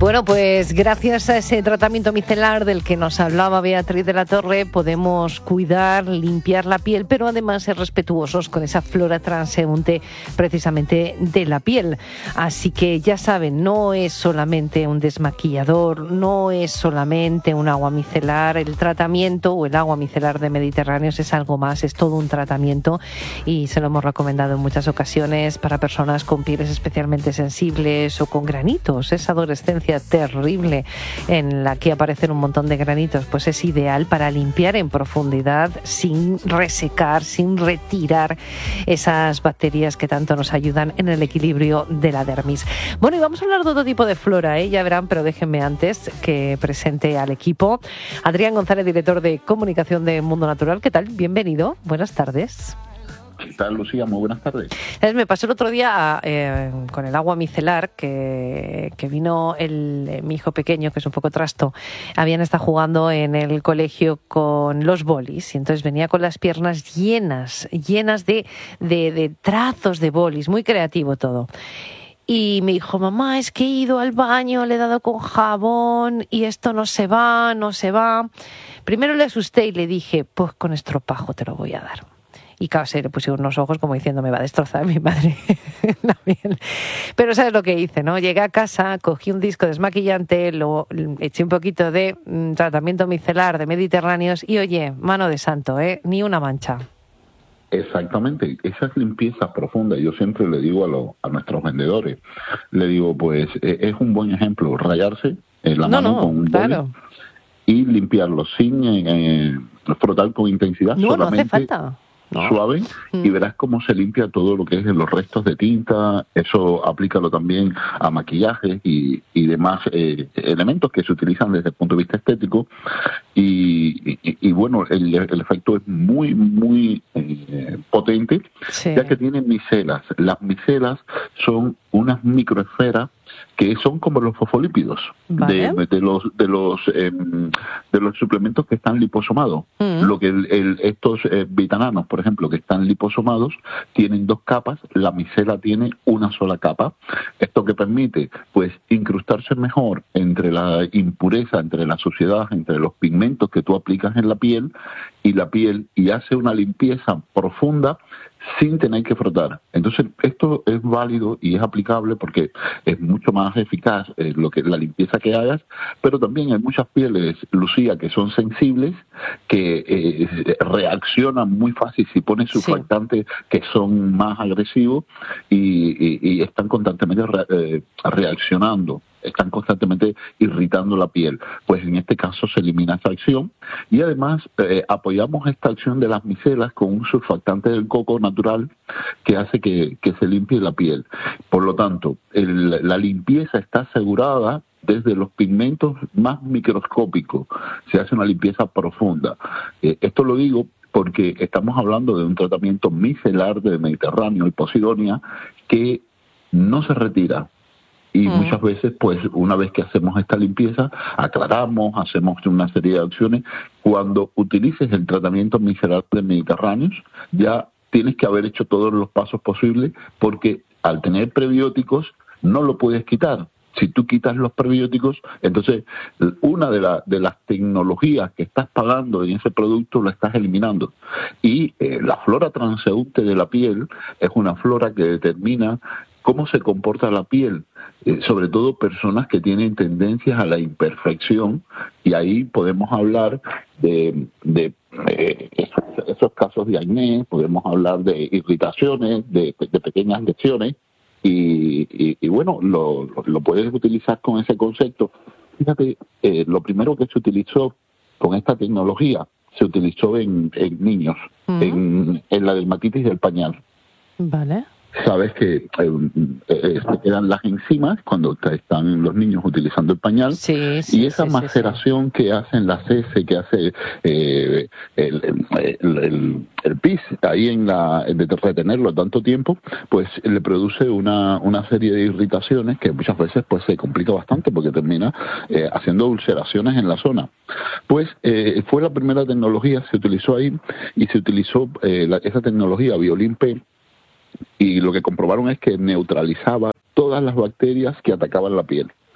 Bueno, pues gracias a ese tratamiento micelar del que nos hablaba Beatriz de la Torre, podemos cuidar, limpiar la piel, pero además ser respetuosos con esa flora transeúnte precisamente de la piel. Así que ya saben, no es solamente un desmaquillador, no es solamente un agua micelar, el tratamiento o el agua micelar de Mediterráneos es algo más, es todo un tratamiento y se lo hemos recomendado en muchas ocasiones para personas con pieles especialmente sensibles o con granitos, esa adolescencia terrible en la que aparecen un montón de granitos, pues es ideal para limpiar en profundidad sin resecar, sin retirar esas bacterias que tanto nos ayudan en el equilibrio de la dermis. Bueno, y vamos a hablar de otro tipo de flora, ya verán, pero déjenme antes que presente al equipo. Adrián González, director de comunicación de Mundo Natural. ¿Qué tal? Bienvenido. Buenas tardes. ¿Qué tal, Lucía? Muy buenas tardes. Me pasó el otro día con el agua micelar que vino mi hijo pequeño, que es un poco trasto. Habían estado jugando en el colegio con los bolis y entonces venía con las piernas llenas de trazos de bolis, muy creativo todo. Y me dijo, mamá, es que he ido al baño, le he dado con jabón y esto no se va. Primero le asusté y le dije, pues con estropajo te lo voy a dar. Y claro, se le pusieron unos ojos como diciendo, me va a destrozar mi madre la piel. Pero ¿sabes lo que hice, no? Llegué a casa, cogí un disco desmaquillante, lo eché un poquito de tratamiento micelar de Mediterráneos y oye, mano de santo, ni una mancha. Exactamente, esa es limpieza profunda. Yo siempre le digo a nuestros vendedores, le digo, pues es un buen ejemplo, rayarse la mano con un boli y limpiarlo sin frotar con intensidad. No hace falta. Suave, y verás cómo se limpia todo lo que es los restos de tinta. Eso aplícalo también a maquillajes y demás elementos que se utilizan desde el punto de vista estético y bueno, el efecto es muy potente, ya que tiene micelas. Las micelas son unas microesferas que son como los fosfolípidos de los suplementos que están liposomados. Lo que estos vitananos, por ejemplo, que están liposomados, tienen 2 capas, la micela tiene una sola capa. Esto que permite, pues, incrustarse mejor entre la impureza, entre la suciedad, entre los pigmentos que tú aplicas en la piel y hace una limpieza profunda sin tener que frotar. Entonces, esto es válido y es aplicable porque es mucho más eficaz la limpieza que hagas, pero también hay muchas pieles, Lucía, que son sensibles, que reaccionan muy fácil si pones surfactantes que son más agresivos y están constantemente reaccionando. Están constantemente irritando la piel. Pues en este caso se elimina esa acción y además apoyamos esta acción de las micelas con un surfactante del coco natural que hace que se limpie la piel. Por lo tanto, la limpieza está asegurada desde los pigmentos más microscópicos. Se hace una limpieza profunda. Esto lo digo porque estamos hablando de un tratamiento micelar del Mediterráneo y Posidonia que no se retira. Y muchas veces, pues, una vez que hacemos esta limpieza, aclaramos, hacemos una serie de acciones. Cuando utilices el tratamiento micelar de Mediterráneos, ya tienes que haber hecho todos los pasos posibles, porque al tener prebióticos no lo puedes quitar. Si tú quitas los prebióticos, entonces una de las tecnologías que estás pagando en ese producto la estás eliminando. Y la flora transeúnte de la piel es una flora que determina cómo se comporta la piel, sobre todo personas que tienen tendencias a la imperfección, y ahí podemos hablar de esos casos de acné, podemos hablar de irritaciones, de pequeñas lesiones, y bueno, lo puedes utilizar con ese concepto. Fíjate, lo primero que se utilizó con esta tecnología, se utilizó en niños, en la dermatitis del pañal. Vale. Sabes que se quedan las enzimas cuando están los niños utilizando el pañal, y esa maceración que hacen las heces, que hace el pis ahí de retenerlo tanto tiempo, pues le produce una serie de irritaciones que muchas veces pues se complica bastante porque termina haciendo ulceraciones en la zona. Pues fue la primera tecnología, se utilizó ahí, y se utilizó esa tecnología Biolin P, y lo que comprobaron es que neutralizaba todas las bacterias que atacaban la piel.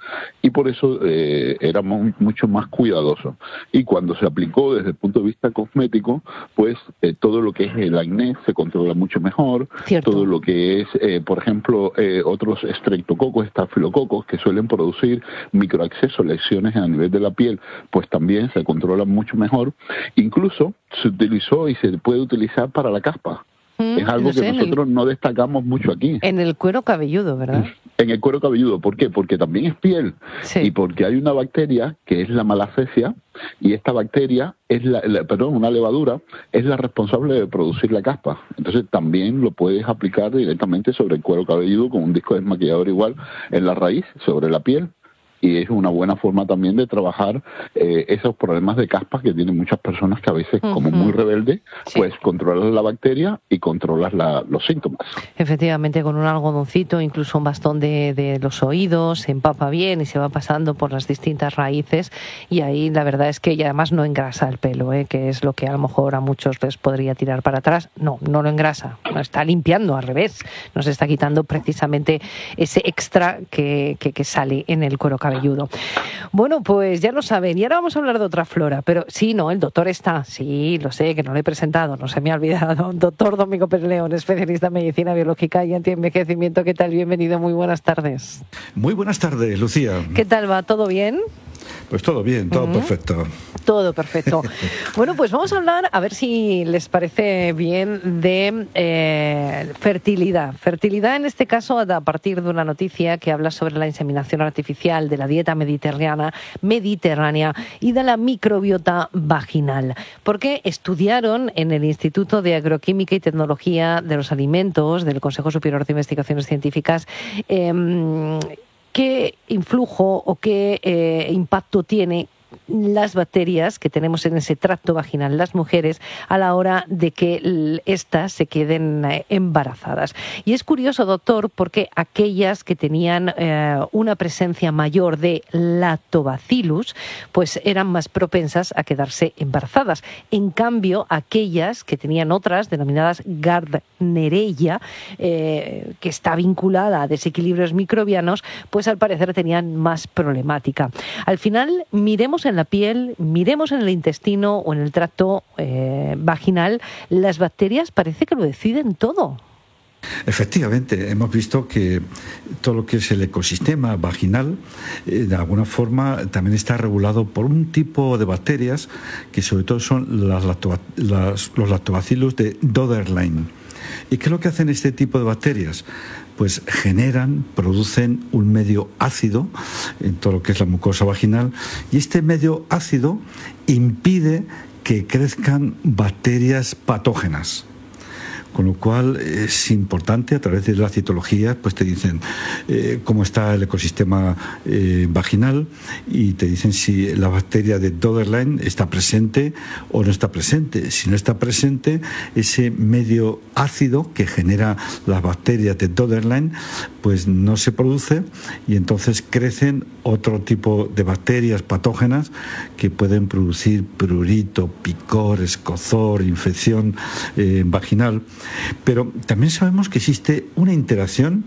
y por eso era mucho más cuidadoso. Y cuando se aplicó desde el punto de vista cosmético, pues todo lo que es el acné se controla mucho mejor. Cierto. Todo lo que es, por ejemplo, otros estreptococos, estafilococos, que suelen producir microabscesos, lesiones a nivel de la piel, pues también se controlan mucho mejor. Incluso se utilizó y se puede utilizar para la caspa. Es algo que nosotros no destacamos mucho aquí. En el cuero cabelludo, ¿verdad? En el cuero cabelludo. ¿Por qué? Porque también es piel. Sí. Y porque hay una bacteria que es la malacesia, y esta bacteria es una levadura, es la responsable de producir la caspa. Entonces también lo puedes aplicar directamente sobre el cuero cabelludo con un disco desmaquillador igual en la raíz, sobre la piel. Y es una buena forma también de trabajar esos problemas de caspa que tienen muchas personas que a veces, como muy rebeldes, pues controlas la bacteria y controlas los síntomas. Efectivamente, con un algodoncito, incluso un bastón de los oídos, se empapa bien y se va pasando por las distintas raíces, y ahí la verdad es que y además no engrasa el pelo, que es lo que a lo mejor a muchos les podría tirar para atrás. No lo engrasa, lo está limpiando, al revés, nos está quitando precisamente ese extra que sale en el cuero cabelludo. Bueno, pues ya lo saben, y ahora vamos a hablar de otra flora, pero sí, no, el doctor está, sí, lo sé, que no lo he presentado, no se me ha olvidado, doctor Domingo Pérez León, especialista en medicina biológica y antienvejecimiento. ¿Qué tal? Bienvenido, muy buenas tardes. Muy buenas tardes, Lucía. ¿Qué tal va? ¿Todo bien? Pues todo bien, todo perfecto. Todo perfecto. Bueno, pues vamos a hablar, a ver si les parece bien, de fertilidad. Fertilidad, en este caso, a partir de una noticia que habla sobre la inseminación artificial, de la dieta mediterránea y de la microbiota vaginal. Porque estudiaron en el Instituto de Agroquímica y Tecnología de los Alimentos del Consejo Superior de Investigaciones Científicas qué influjo o qué impacto tiene las bacterias que tenemos en ese tracto vaginal las mujeres a la hora de que éstas se queden embarazadas. Y es curioso, doctor, porque aquellas que tenían una presencia mayor de lactobacillus, pues eran más propensas a quedarse embarazadas. En cambio, aquellas que tenían otras, denominadas Gardnerella, que está vinculada a desequilibrios microbianos, pues al parecer tenían más problemática. Al final, miremos en la piel, miremos en el intestino o en el tracto vaginal, las bacterias parece que lo deciden todo. Efectivamente, hemos visto que todo lo que es el ecosistema vaginal, de alguna forma, también está regulado por un tipo de bacterias que sobre todo son los lactobacillus de Döderlein. ¿Y qué es lo que hacen este tipo de bacterias? Pues producen un medio ácido en todo lo que es la mucosa vaginal, y este medio ácido impide que crezcan bacterias patógenas. Con lo cual es importante, a través de la citología, pues te dicen cómo está el ecosistema vaginal, y te dicen si la bacteria de Döderlein está presente o no está presente. Si no está presente, ese medio ácido que genera las bacterias de Döderlein, pues no se produce, y entonces crecen otro tipo de bacterias patógenas que pueden producir prurito, picor, escozor, infección vaginal. Pero también sabemos que existe una interacción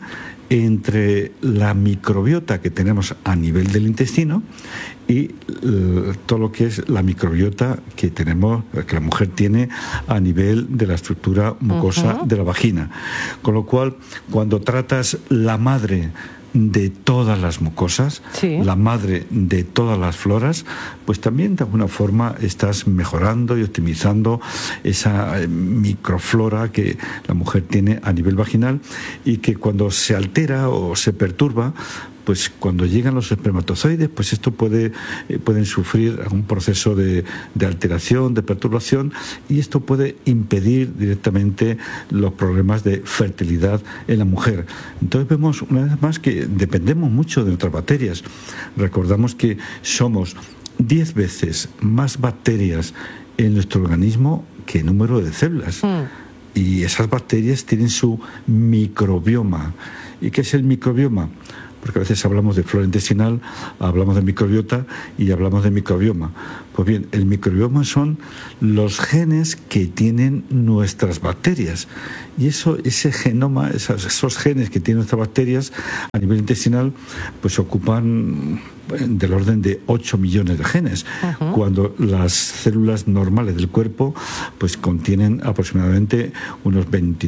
entre la microbiota que tenemos a nivel del intestino y todo lo que es la microbiota que la mujer tiene a nivel de la estructura mucosa de la vagina. Con lo cual, cuando tratas la madre de todas las mucosas, la madre de todas las floras, pues también de alguna forma estás mejorando y optimizando esa microflora que la mujer tiene a nivel vaginal, y que cuando se altera o se perturba, pues cuando llegan los espermatozoides, pues esto pueden sufrir algún proceso de alteración, de perturbación, y esto puede impedir directamente los problemas de fertilidad en la mujer. Entonces vemos una vez más que dependemos mucho de nuestras bacterias. Recordamos que somos 10 veces más bacterias en nuestro organismo que número de células. Y esas bacterias tienen su microbioma. ¿Y qué es el microbioma? porque a veces hablamos de flora intestinal, hablamos de microbiota y hablamos de microbioma. Pues bien, el microbioma son los genes que tienen nuestras bacterias. Y ese genoma, esos genes que tienen nuestras bacterias a nivel intestinal, pues ocupan del orden de 8 millones de genes, cuando las células normales del cuerpo pues contienen aproximadamente unos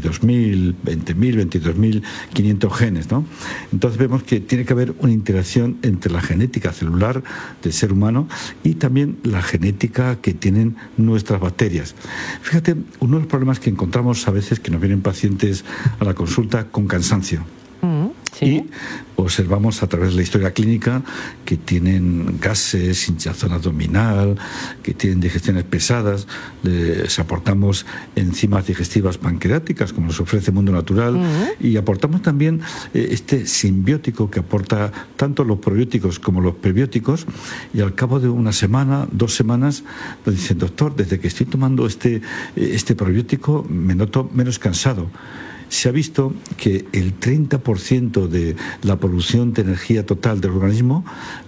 22.500 genes, ¿no? Entonces vemos que tiene que haber una interacción entre la genética celular del ser humano y también la genética que tienen nuestras bacterias. Fíjate, uno de los problemas que encontramos a veces que nos vienen pacientes a la consulta con cansancio. Sí. Y observamos a través de la historia clínica que tienen gases, hinchazón abdominal, que tienen digestiones pesadas. Les aportamos enzimas digestivas pancreáticas, como nos ofrece Mundo Natural, y aportamos también este simbiótico que aporta tanto los probióticos como los prebióticos, y al cabo de una semana, 2 semanas, nos dicen: doctor, desde que estoy tomando este probiótico me noto menos cansado. Se ha visto que el 30% de la producción de energía total del organismo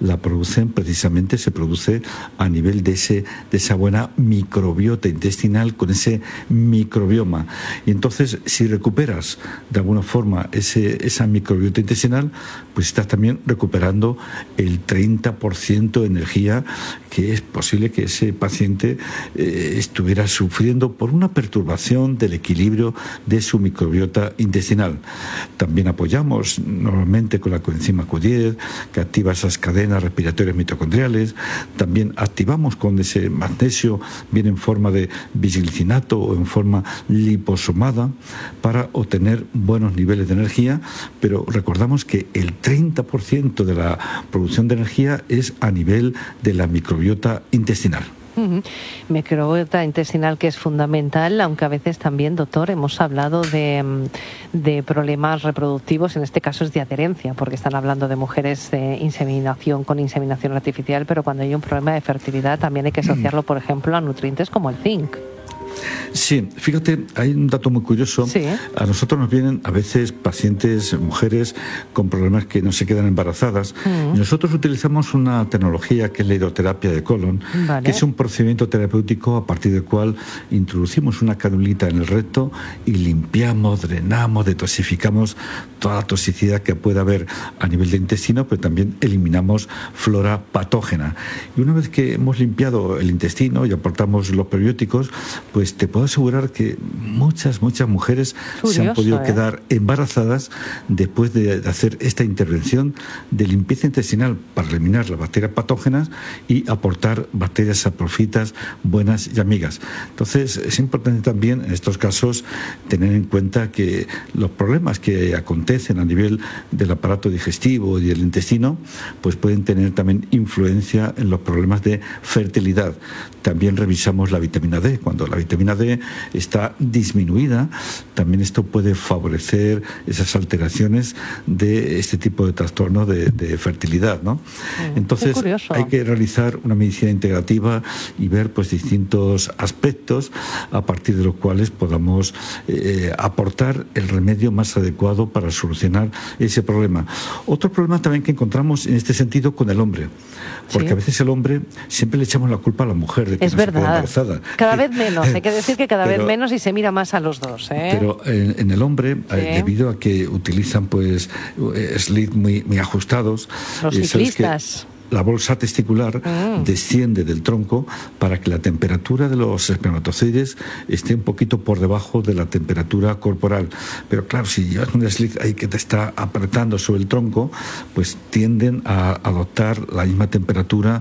se produce a nivel de esa buena microbiota intestinal, con ese microbioma. Y entonces, si recuperas de alguna forma esa microbiota intestinal, pues estás también recuperando el 30% de energía, que es posible que ese paciente estuviera sufriendo por una perturbación del equilibrio de su microbiota intestinal. También apoyamos normalmente con la coenzima Q10, que activa esas cadenas respiratorias mitocondriales. También activamos con ese magnesio, bien en forma de bisglicinato o en forma liposomada, para obtener buenos niveles de energía, pero recordamos que el 30% de la producción de energía es a nivel de la microbiota intestinal. Microbiota intestinal, que es fundamental, aunque a veces también, doctor, hemos hablado de problemas reproductivos, en este caso es de adherencia, porque están hablando de mujeres con inseminación artificial, pero cuando hay un problema de fertilidad también hay que asociarlo, por ejemplo, a nutrientes como el zinc. Sí, fíjate, hay un dato muy curioso. Sí. A nosotros nos vienen a veces pacientes, mujeres, con problemas que no se quedan embarazadas. Y nosotros utilizamos una tecnología que es la hidroterapia de colon, que es un procedimiento terapéutico a partir del cual introducimos una canulita en el recto y limpiamos, drenamos, detoxificamos toda la toxicidad que pueda haber a nivel de intestino, pero también eliminamos flora patógena. Y una vez que hemos limpiado el intestino y aportamos los prebióticos, pues te puedo asegurar que muchas mujeres se han podido quedar embarazadas después de hacer esta intervención de limpieza intestinal para eliminar las bacterias patógenas y aportar bacterias saprofitas buenas y amigas. Entonces, es importante también en estos casos tener en cuenta que los problemas que acontecen a nivel del aparato digestivo y del intestino, pues pueden tener también influencia en los problemas de fertilidad. También revisamos la vitamina D. Cuando la vitamina D está disminuida, también esto puede favorecer esas alteraciones de este tipo de trastorno de fertilidad, ¿no? Entonces hay que realizar una medicina integrativa y ver pues distintos aspectos a partir de los cuales podamos aportar el remedio más adecuado para solucionar ese problema. Otro problema también que encontramos en este sentido con el hombre, porque a veces el hombre siempre le echamos la culpa a la mujer de que no se quede embarazada. Cada vez menos, hay que decir que cada vez menos, y se mira más a los dos, ¿eh? Pero en el hombre, debido a que utilizan pues slits muy ajustados, los ciclistas. La bolsa testicular desciende del tronco para que la temperatura de los espermatozoides esté un poquito por debajo de la temperatura corporal. Pero claro, si llevas un slit ahí que te está apretando sobre el tronco, pues tienden a adoptar la misma temperatura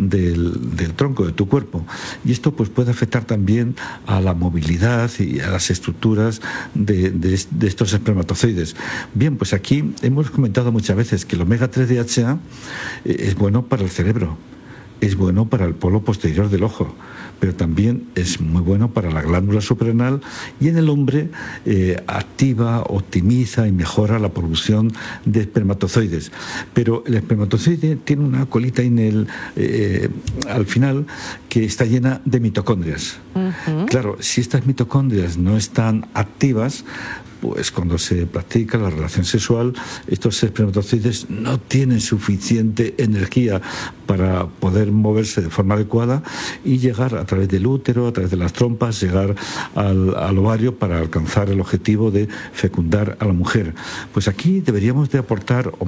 del tronco de tu cuerpo. Y esto pues puede afectar también a la movilidad y a las estructuras de estos espermatozoides. Bien, pues aquí hemos comentado muchas veces que el omega 3 DHA es bueno para el cerebro, es bueno para el polo posterior del ojo, pero también es muy bueno para la glándula suprarrenal, y en el hombre activa, optimiza y mejora la producción de espermatozoides. Pero el espermatozoide tiene una colita al final que está llena de mitocondrias. Claro, si estas mitocondrias no están activas, pues cuando se practica la relación sexual, estos espermatozoides no tienen suficiente energía para poder moverse de forma adecuada y llegar a través del útero, a través de las trompas, llegar al ovario para alcanzar el objetivo de fecundar a la mujer. Pues aquí deberíamos de aportar